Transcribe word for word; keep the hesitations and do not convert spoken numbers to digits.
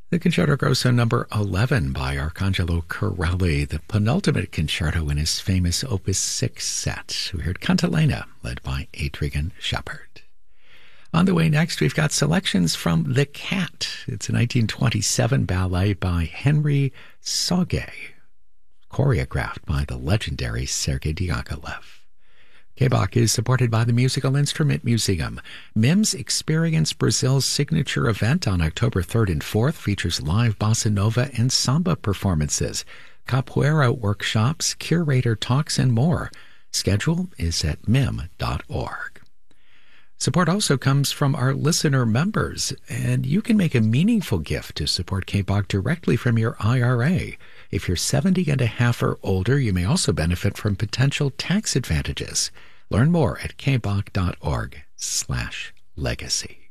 The Concerto Grosso number eleven by Arcangelo Corelli, the penultimate concerto in his famous Opus six set. We heard Cantilena, led by Adrian Shepard. On the way next, we've got selections from The Cat. It's a nineteen twenty-seven ballet by Henry Sauge, choreographed by the legendary Sergei Diaghilev. K B O C is supported by the Musical Instrument Museum. MIMS Experience Brazil's signature event on October third and fourth features live bossa nova and samba performances, capoeira workshops, curator talks, and more. Schedule is at mim dot org. Support also comes from our listener members, and you can make a meaningful gift to support K B O C directly from your I R A. If you're seventy and a half or older, you may also benefit from potential tax advantages. Learn more at kboc dot org slash legacy.